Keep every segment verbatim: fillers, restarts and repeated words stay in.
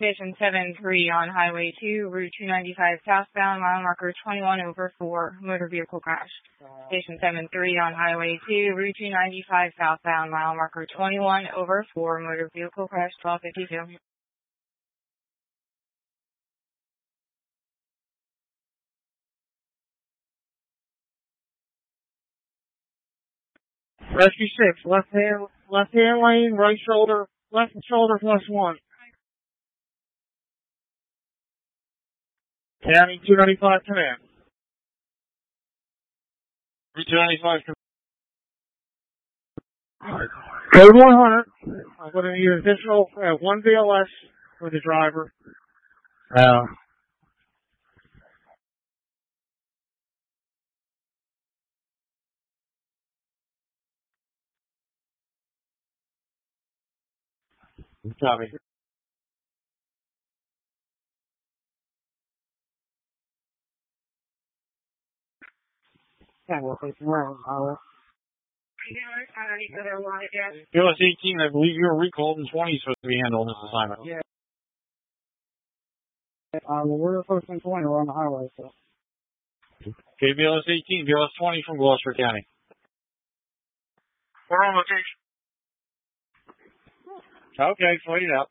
Station seven three on Highway two, Route two ninety-five southbound, mile marker twenty-one over four, motor vehicle crash. Station seven three on Highway two, Route two ninety-five southbound, mile marker twenty-one over four, motor vehicle crash, twelve fifty-two. Rescue six, left hand, left hand lane, right shoulder, left shoulder plus one. County two ninety-five command. two ninety-five command. Code one hundred. I'm going to need an additional uh, one V L S for the driver. Uh, Copy. Yeah, we'll take one. Uh, U S eighteen, I believe you were recalled and twenty is supposed to be handling this assignment. Yeah. Uh, well, we're posting twenty, we're on the highway, so. Okay, B L S eighteen, B L S twenty from Gloucester County. We're on location. Okay, wait it out.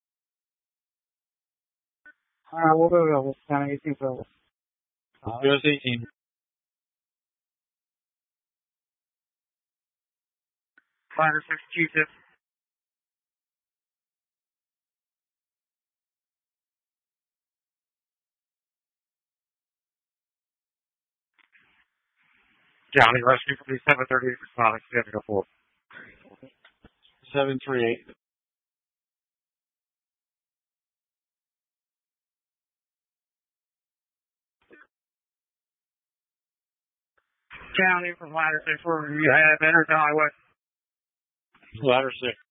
Alright, we'll go to this county, eighteen Phillips. Uh, B L S eighteen. five or six Q-tips. County Rescue Police seven thirty-eight responding, seven oh four. seven three eight. County from Ladder six, where you have entered the highway. Ladder six.